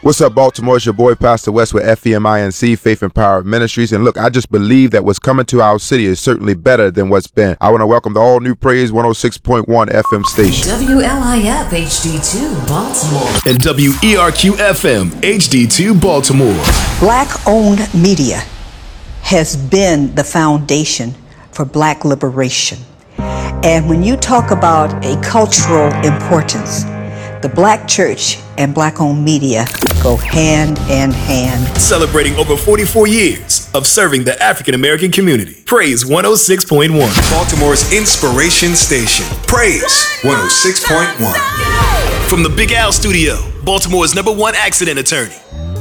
What's up, Baltimore? It's your boy, Pastor West with FEMINC, Faith and Power Ministries. And look, I just believe that what's coming to our city is certainly better than what's been. I want to welcome the all-new Praise 106.1 FM station. WLIF HD2 Baltimore. And WERQ-FM HD2 Baltimore. Black-owned media has been the foundation for Black liberation. And when you talk about a cultural importance, the Black church and Black-owned media go hand in hand. Celebrating over 44 years of serving the African American community. Praise 106.1. Baltimore's inspiration station. Praise 106.1. From the Big Al Studio, Baltimore's #1 accident attorney.